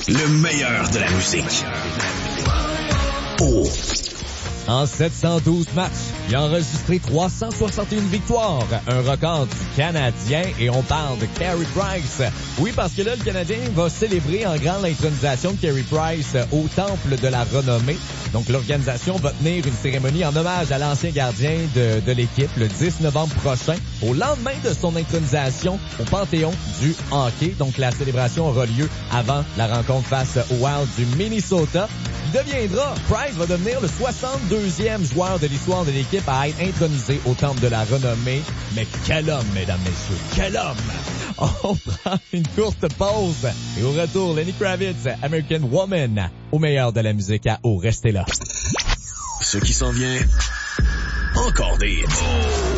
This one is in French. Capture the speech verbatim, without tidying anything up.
Le meilleur de la musique. Oh. En sept cent douze matchs, il a enregistré trois cent soixante et une victoires, un record du Canadien, et on parle de Carey Price. Oui, parce que là, le Canadien va célébrer en grande l'intronisation de Carey Price au Temple de la Renommée. Donc, l'organisation va tenir une cérémonie en hommage à l'ancien gardien de, de l'équipe le dix novembre prochain, au lendemain de son intronisation au Panthéon du hockey. Donc, la célébration aura lieu avant la rencontre face au Wild du Minnesota. Il deviendra, Price va devenir le soixante-deuxième joueur de l'histoire de l'équipe à être intronisé au Temple de la Renommée. Mais quel homme, mesdames, messieurs, quel homme! On prend une courte pause et au retour, Lenny Kravitz, American Woman, au meilleur de la musique à eau. Restez là. Ce qui s'en vient, encore des hits.